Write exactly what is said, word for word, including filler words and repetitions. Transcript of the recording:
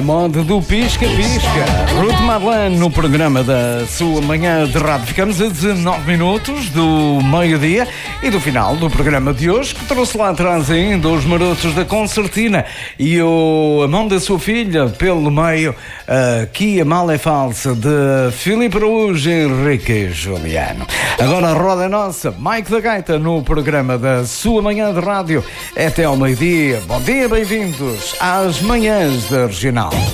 moda do pisca-pisca. Ruth Marlene no programa da sua manhã de rádio. Ficamos a dezenove minutos do meio-dia e do final do programa de hoje, que trouxe lá atrás ainda os marotos da concertina e o A Mão da Sua Filha pelo meio, aqui a Mal é Falsa de Filipe Araújo e Henrique Juliano. Agora a roda é nossa, Mike da Gaita no programa da sua manhã de rádio. É até ao meio-dia. Bom dia, bem-vindos às manhãs da Regional.